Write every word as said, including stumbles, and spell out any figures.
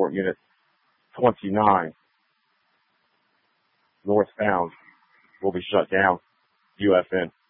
Transport Unit twenty-nine, northbound, will be shut down. U F N.